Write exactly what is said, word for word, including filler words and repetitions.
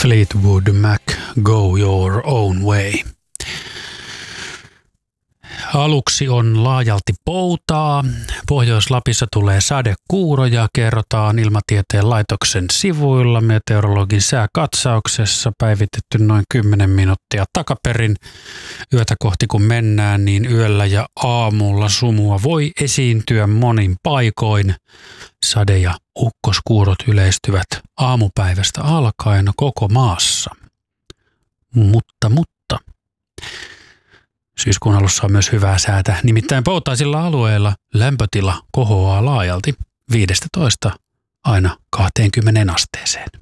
Fleetwood Mac, Go Your Own Way. Aluksi on laajalti poutaa. Pohjois-Lapissa tulee sadekuuroja, kerrotaan Ilmatieteen laitoksen sivuilla meteorologin sääkatsauksessa, päivitetty noin kymmenen minuuttia takaperin. Yötä kohti kun mennään, niin yöllä ja aamulla sumua voi esiintyä monin paikoin. Sade- ja ukkoskuurot yleistyvät aamupäivästä alkaen koko maassa. Mutta, mutta... Syyskuun alussa on myös hyvää säätä, nimittäin poutaisilla alueilla lämpötila kohoaa laajalti viidestätoista aina kahteenkymmeneen asteeseen.